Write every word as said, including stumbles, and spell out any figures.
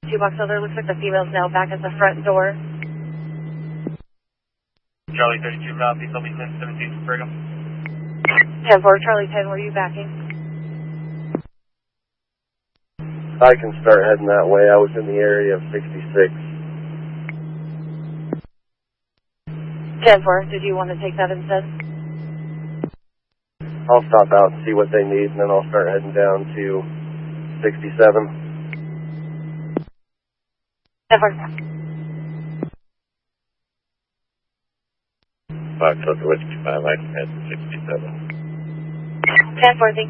Two Box Elder, looks like the female's now back at the front door. Charlie thirty-two, copy, L B ten seventeen for Brigham. ten four, Charlie ten, were you backing? I can start heading that way. I was in the area of sixty-six. ten four, did you want to take that instead? I'll stop out and see what they need, and then I'll start heading down to sixty-seven. ten four. Fox Whiskey five, I can head to sixty-seven. ten four, thank you.